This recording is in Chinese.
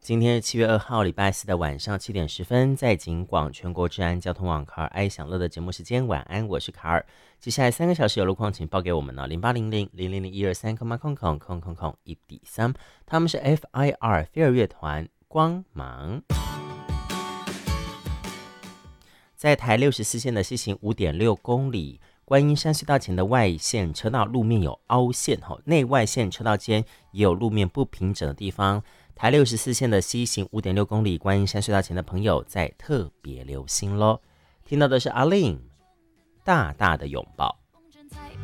今天是7月2号，礼拜四的晚上7点10分，在警广全国治安交通网卡尔爱享乐的节目时间，晚安，我是卡尔。接下来3个小时有路况，请报给我们呢0800-000-123，123，他们是 FIR 飞儿乐团光芒。在台64线的西行5.6公里。观音山隧道前的外线车道路面有凹陷，内外线车道间也有路面不平整的地方。台64线的西行5.6公里，观音山隧道前的朋友再特别留心咯。听到的是阿令大大的拥抱。